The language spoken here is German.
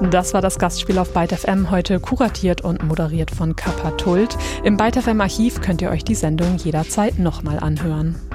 Das war das Gastspiel auf Byte FM, heute kuratiert und moderiert von Kappa Tult. Im Byte FM Archiv könnt ihr euch die Sendung jederzeit nochmal anhören.